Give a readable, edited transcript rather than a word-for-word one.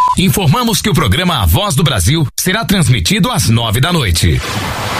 Informamos que o programa A Voz do Brasil será transmitido às 9 da noite.